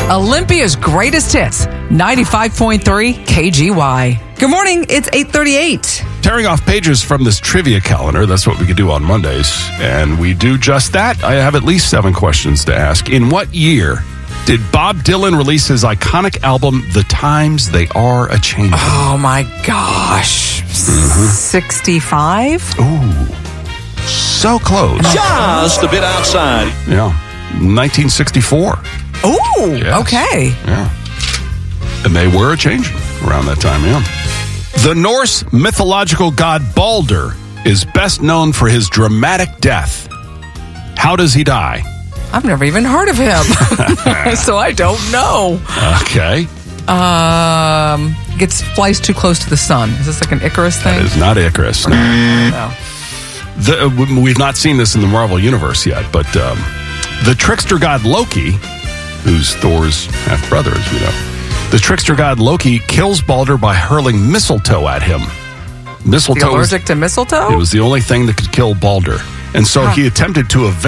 Olympia's greatest hits, 95.3 KGY. Good morning. It's 8:38. Tearing off pages from this trivia calendar, that's what we could do on Mondays. And we do just that. I have at least 7 questions to ask. In what year did Bob Dylan release his iconic album, The Times They Are A-Changin'? Oh my gosh. 65? Ooh, so close. Just a bit outside. Yeah, 1964. Ooh, Yes. okay. Yeah. And they were a-changin' around that time, yeah. The Norse mythological god Balder is best known for his dramatic death. How does he die? I've never even heard of him, so I don't know. Okay. Gets flies too close to the sun. Is this like an Icarus thing? It is not Icarus. No. We've not seen this in the Marvel Universe yet, but the trickster god Loki, who's Thor's half-brother, as we know, the trickster god Loki kills Balder by hurling mistletoe at him. Is he allergic to mistletoe? It was the only thing that could kill Balder. And so he attempted to evade